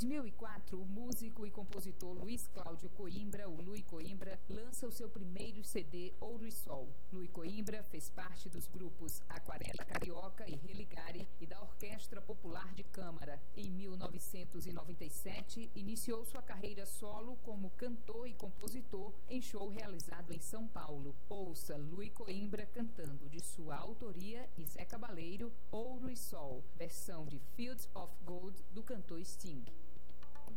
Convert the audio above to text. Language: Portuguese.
2004, o músico e compositor Luiz Cláudio Coimbra, o Lui Coimbra, lança o seu primeiro CD, Ouro e Sol. Lui Coimbra fez parte dos grupos Aquarela Carioca e Religare e da Orquestra Popular de Câmara. Em 1997, iniciou sua carreira solo como cantor e compositor em show realizado em São Paulo. Ouça Lui Coimbra cantando de sua autoria e Zé Cabaleiro, Ouro e Sol, versão de Fields of Gold do cantor Sting.